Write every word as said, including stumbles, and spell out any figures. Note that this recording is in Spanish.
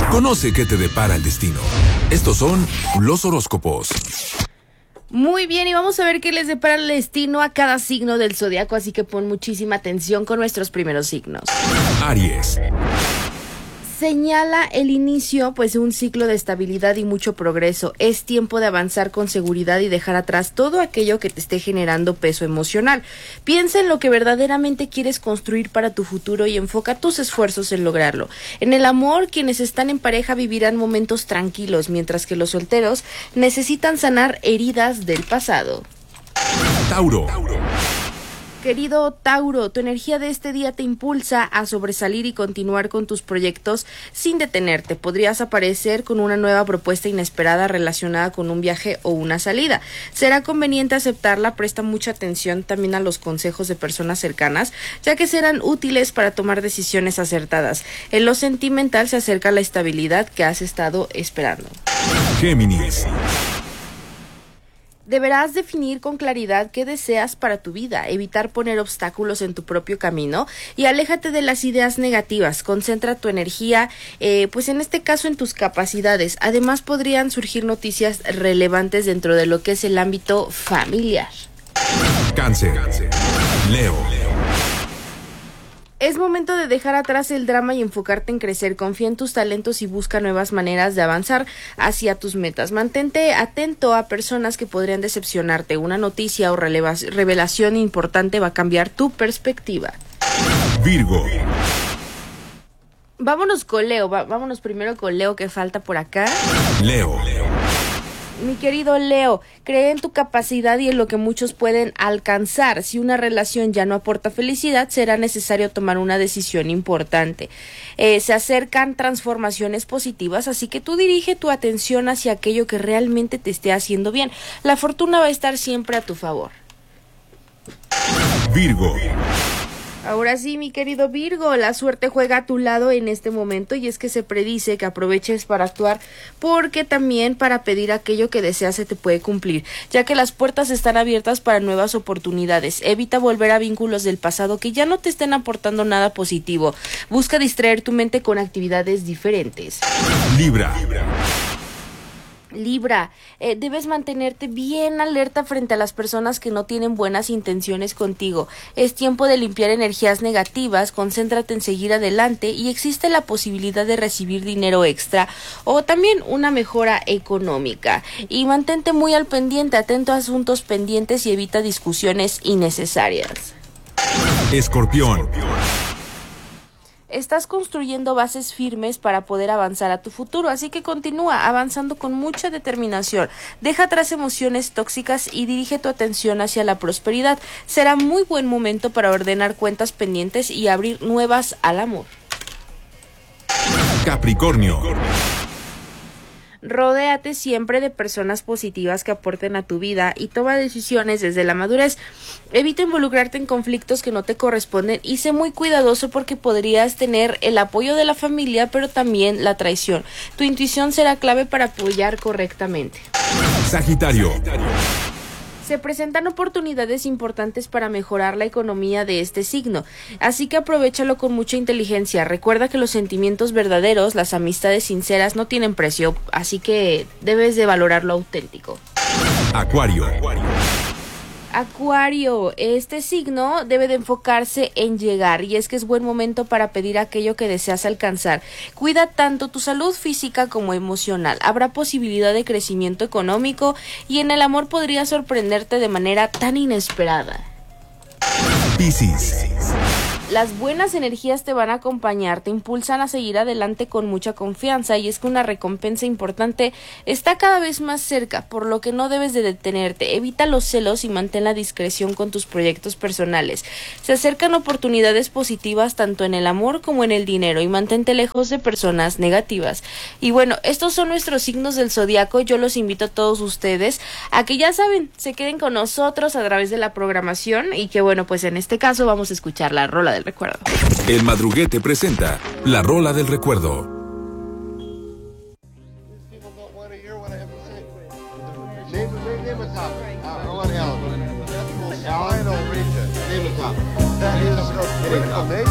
Conoce qué te depara el destino. Estos son los horóscopos. Muy bien, y vamos a ver qué les depara el destino a cada signo del zodiaco, así que pon muchísima atención con nuestros primeros signos. Aries. Señala el inicio pues de un ciclo de estabilidad y mucho progreso. Es tiempo de avanzar con seguridad y dejar atrás todo aquello que te esté generando peso emocional. Piensa en lo que verdaderamente quieres construir para tu futuro y enfoca tus esfuerzos en lograrlo. En el amor, quienes están en pareja vivirán momentos tranquilos, mientras que los solteros necesitan sanar heridas del pasado. Tauro. Querido Tauro, tu energía de este día te impulsa a sobresalir y continuar con tus proyectos sin detenerte. Podrías aparecer con una nueva propuesta inesperada relacionada con un viaje o una salida. Será conveniente aceptarla. Presta mucha atención también a los consejos de personas cercanas, ya que serán útiles para tomar decisiones acertadas. En lo sentimental se acerca la estabilidad que has estado esperando. Géminis. Deberás definir con claridad qué deseas para tu vida, evitar poner obstáculos en tu propio camino y aléjate de las ideas negativas. Concentra tu energía, eh, pues en este caso en tus capacidades. Además podrían surgir noticias relevantes dentro de lo que es el ámbito familiar. Cáncer. Leo. Es momento de dejar atrás el drama y enfocarte en crecer. Confía en tus talentos y busca nuevas maneras de avanzar hacia tus metas. Mantente atento a personas que podrían decepcionarte. Una noticia o releva- revelación importante va a cambiar tu perspectiva. Virgo. Vámonos con Leo. Va- vámonos primero con Leo, que falta por acá. Leo. Mi querido Leo, cree en tu capacidad y en lo que muchos pueden alcanzar. Si una relación ya no aporta felicidad, será necesario tomar una decisión importante. Eh, se acercan transformaciones positivas, así que tú dirige tu atención hacia aquello que realmente te esté haciendo bien. La fortuna va a estar siempre a tu favor. Virgo. Ahora sí, mi querido Virgo, la suerte juega a tu lado en este momento y es que se predice que aproveches para actuar, porque también para pedir aquello que deseas se te puede cumplir, ya que las puertas están abiertas para nuevas oportunidades. Evita volver a vínculos del pasado que ya no te estén aportando nada positivo. Busca distraer tu mente con actividades diferentes. Libra. Libra, eh, debes mantenerte bien alerta frente a las personas que no tienen buenas intenciones contigo. Es tiempo de limpiar energías negativas, concéntrate en seguir adelante y existe la posibilidad de recibir dinero extra o también una mejora económica. Y mantente muy al pendiente, atento a asuntos pendientes y evita discusiones innecesarias. Escorpión. Estás construyendo bases firmes para poder avanzar a tu futuro, así que continúa avanzando con mucha determinación. Deja atrás emociones tóxicas y dirige tu atención hacia la prosperidad. Será muy buen momento para ordenar cuentas pendientes y abrir nuevas al amor. Capricornio. Rodéate siempre de personas positivas que aporten a tu vida y toma decisiones desde la madurez. Evita involucrarte en conflictos que no te corresponden y sé muy cuidadoso porque podrías tener el apoyo de la familia, pero también la traición. Tu intuición será clave para apoyar correctamente. Sagitario. Se presentan oportunidades importantes para mejorar la economía de este signo, así que aprovéchalo con mucha inteligencia. Recuerda que los sentimientos verdaderos, las amistades sinceras no tienen precio, así que debes de valorar lo auténtico. Acuario. Acuario, este signo debe de enfocarse en llegar y es que es buen momento para pedir aquello que deseas alcanzar. Cuida tanto tu salud física como emocional. Habrá posibilidad de crecimiento económico y en el amor podría sorprenderte de manera tan inesperada. Piscis. Las buenas energías te van a acompañar, te impulsan a seguir adelante con mucha confianza y es que una recompensa importante está cada vez más cerca, por lo que no debes de detenerte. Evita los celos y mantén la discreción con tus proyectos personales. Se acercan oportunidades positivas tanto en el amor como en el dinero y mantente lejos de personas negativas. Y bueno, estos son nuestros signos del zodiaco. Yo los invito a todos ustedes a que ya saben, se queden con nosotros a través de la programación y que bueno, pues en este caso vamos a escuchar la rola de del recuerdo. El Madruguete presenta la rola del recuerdo. That is